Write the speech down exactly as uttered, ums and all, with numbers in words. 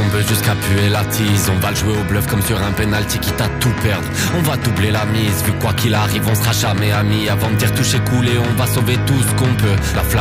qu'on veut jusqu'à puer la tise. On va le jouer au bluff comme sur un penalty quitte à tout perdre. On va doubler la mise, vu quoi qu'il arrive on sera jamais amis. Avant de dire toucher coulé, on va sauver tout ce qu'on peut. La flamme